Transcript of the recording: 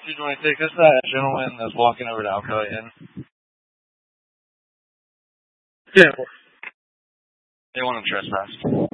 226, that's that gentleman that's walking over to Alcoa Inn. Yeah. They want to trespass.